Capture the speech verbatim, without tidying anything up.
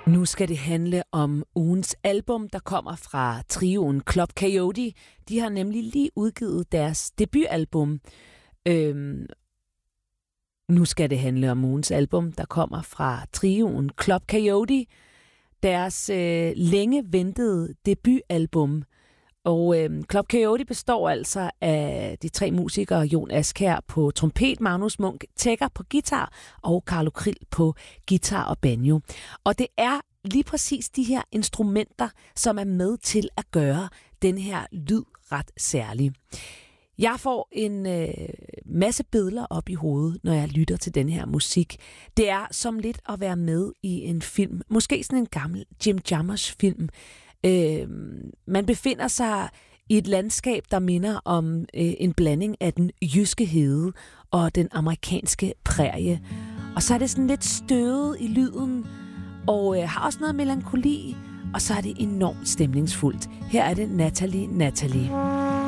Nu skal det handle om ugens album, der kommer fra trioen Club Coyote. De har nemlig lige udgivet deres debutalbum. Øhm, nu skal det handle om ugens album, der kommer fra trioen Club Coyote. Deres øh, længe ventede debutalbum. Og øh, Club Coyote består altså af de tre musikere, Jon Askjær på trompet, Magnus Munk Tegger på guitar og Carlo Krill på guitar og banjo. Og det er lige præcis de her instrumenter, som er med til at gøre den her lyd ret særlig. Jeg får en øh, masse billeder op i hovedet, når jeg lytter til den her musik. Det er som lidt at være med i en film. Måske sådan en gammel Jim Jarmusch film. Øh, man befinder sig i et landskab, der minder om øh, en blanding af den jyske hede og den amerikanske prærie. Og så er det sådan lidt støvet i lyden, og øh, har også noget melankoli, og så er det enormt stemningsfuldt. Her er det Natalie Natalie.